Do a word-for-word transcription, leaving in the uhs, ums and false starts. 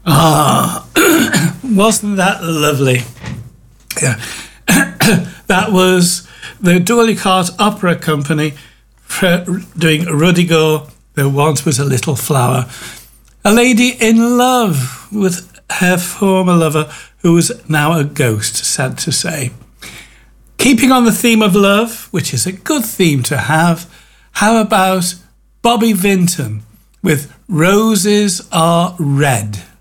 Ah, wasn't that lovely? Yeah. That was the Dourlycart Opera Company doing Rudigo, There Once Was a Little Flower. A lady in love with her former lover, who is now a ghost, sad to say. Keeping on the theme of love, which is a good theme to have, how about Bobby Vinton with Roses Are Red?